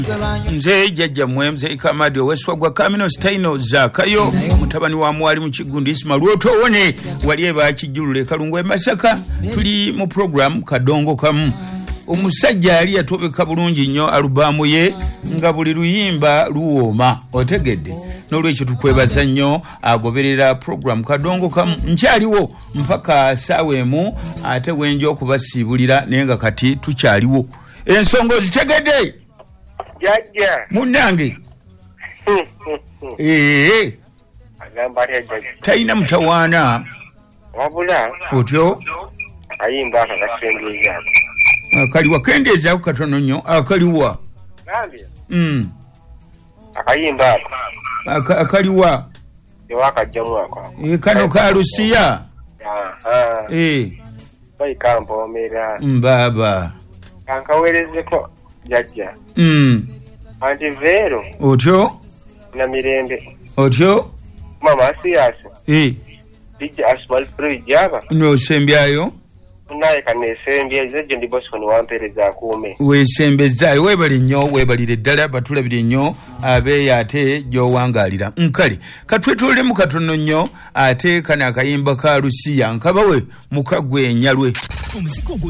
Nze jajja mwemze Kamadi Westwagwa Kamino Staino Zakayo mutabani wa mwali mu Kigundi Ismaluoto wone wali eba kijulule Kalungwe Masaka tuli mu program Kadongo Kamu. Omusajja ali atobeka bulungi nnyo alubamu ye nga buli luyimba luwoma otegedde n'olwekyo tukwebaza nnyo agoberera program Kadongo Kamu nkyaliwo mpaka saawemu ate wenjo okubasiibulira naye nga kati tukyaliwo ensonga zitegedde Jajja munange agamba ali jajja tayina mutawaana wabula otyo ayimba akasembeza akaliwa kendeeza katono nnyo akaliwa akayimba akaliwa ewakajjamu ako kano ka Lusiya bayi kampomera mbaba kankawerezeko jajja anti vero otyo na mirembe otyo mama asiyasa dija asmal free java no sembyayo naye kanesembya zeje ndi boss kono wampereza kuume wesembezayo webali nnyo webalire ddala batulabire nnyo abe ate jo wangalira nkale katwetole mu katono nnyo ate kana akayimba ka Lusiya nkabawe mukagwe nyalwe